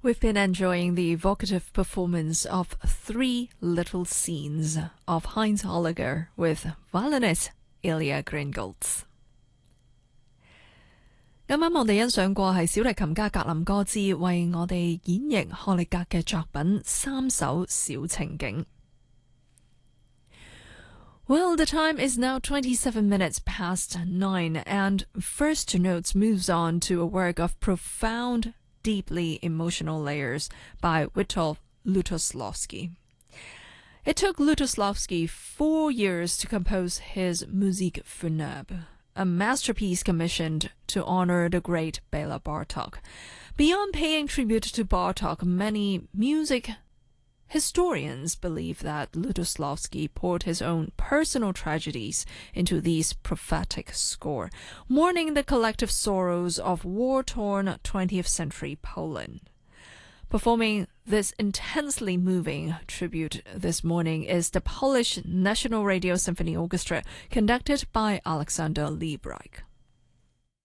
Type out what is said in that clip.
We've been enjoying the evocative performance of Three Little Scenes of Heinz Holliger with violinist Ilya Gringolds。啱啱我哋欣賞過係小提琴家格林戈茲為我哋演繹荷力格嘅作品三首小情景。Well, the time is now 27 minutes past 9, and First Notes moves on to a work of profound, deeply emotional layers by Witold Lutosławski. It took Lutosławski 4 years to compose his Musique funèbre, a masterpiece commissioned to honor the great Bela Bartok. Beyond paying tribute to Bartok, many music historians believe that Lutosławski poured his own personal tragedies into this prophetic score, mourning the collective sorrows of war-torn 20th century Poland. Performing this intensely moving tribute this morning is the Polish National Radio Symphony Orchestra, conducted by Alexander Liebreich.